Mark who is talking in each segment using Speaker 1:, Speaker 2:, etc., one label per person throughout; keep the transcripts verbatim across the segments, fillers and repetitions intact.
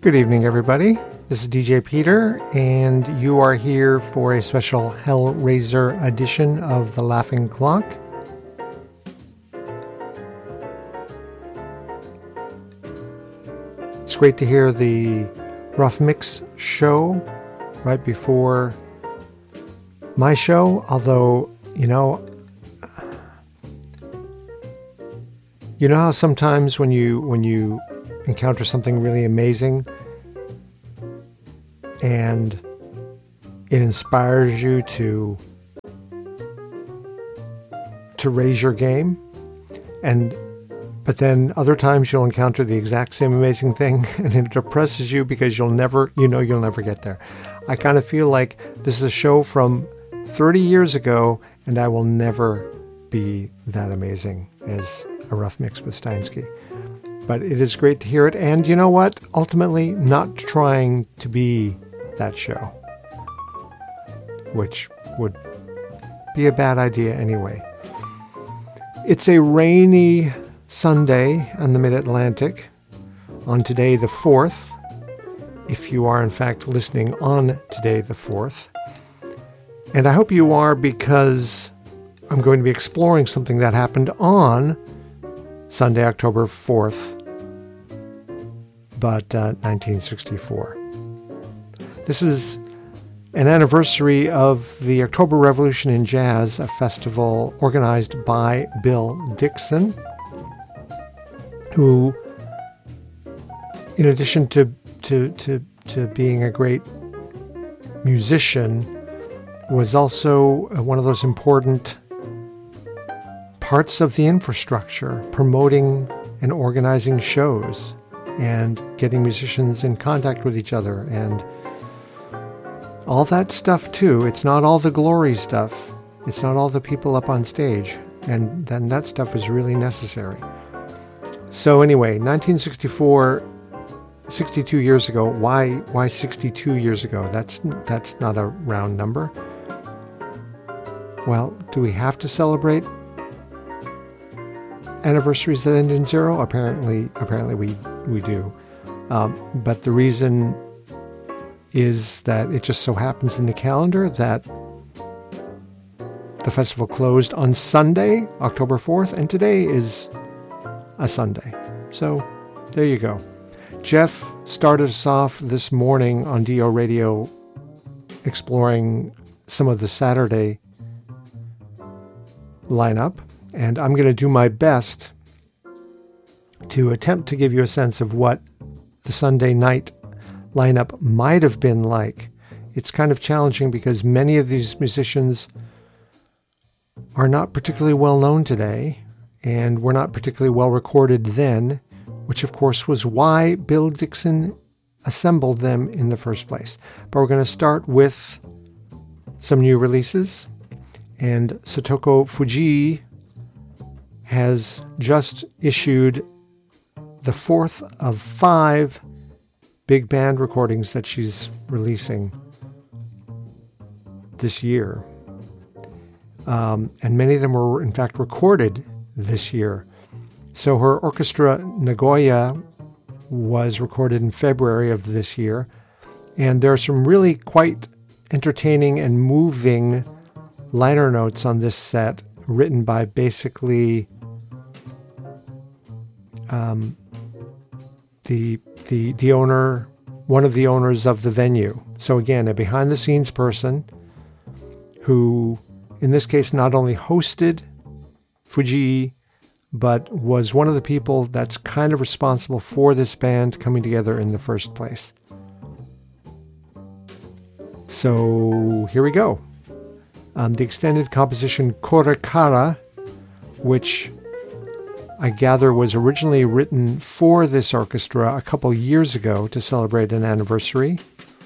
Speaker 1: Good evening, everybody. This is D J Peter, and you are here for a special Hellraiser edition of The Laughing Clock. It's great to hear the Rough Mix show right before my show, although, you know, you know how sometimes when you when you encounter something really amazing and it inspires you to to raise your game, and but then other times you'll encounter the exact same amazing thing and it depresses you because you'll never, you know, you'll never get there. I kind of feel like this is a show from thirty years ago and I will never be that amazing as a Rough Mix with Steinsky. But it is great to hear it. And you know what? Ultimately, not trying to be that show, which would be a bad idea anyway. It's a rainy Sunday on the Mid-Atlantic on today the fourth, if you are in fact listening on today the fourth. And I hope you are, because I'm going to be exploring something that happened on Sunday, October fourth, but uh, nineteen sixty-four. This is an anniversary of the October Revolution in Jazz, a festival organized by Bill Dixon, who, in addition to to to, to being a great musician, was also one of those important parts of the infrastructure, promoting and organizing shows and getting musicians in contact with each other and all that stuff too. It's not all the glory stuff. It's not all the people up on stage. And then that stuff is really necessary. So anyway, nineteen sixty-four, sixty-two years ago. Why why sixty-two years ago? That's that's not a round number. Well, do we have to celebrate anniversaries that end in zero? Apparently, apparently we we do. Um, but the reason is that it just so happens in the calendar that the festival closed on Sunday, October fourth, and today is a Sunday. So there you go. Jeff started us off this morning on D O Radio exploring some of the Saturday lineup, and I'm going to do my best to attempt to give you a sense of what the Sunday night lineup might have been like. It's kind of challenging because many of these musicians are not particularly well known today and were not particularly well recorded then, which of course was why Bill Dixon assembled them in the first place. But we're going to start with some new releases, and Satoko Fujii has just issued the fourth of five big band recordings that she's releasing this year. Um, and many of them were, in fact, recorded this year. So her orchestra, Nagoya, was recorded in February of this year. And there are some really quite entertaining and moving liner notes on this set, written by basically um, the the the owner, one of the owners of the venue. So again, a behind-the-scenes person who, in this case, not only hosted Fujii, but was one of the people that's kind of responsible for this band coming together in the first place. So here we go. Um, the extended composition Korekara, which I gather was originally written for this orchestra a couple years ago to celebrate an anniversary,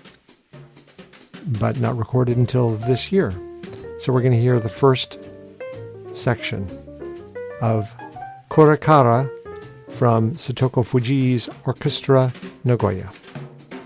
Speaker 1: but not recorded until this year. So we're going to hear the first section of Korekara from Satoko Fujii's Orchestra Nagoya.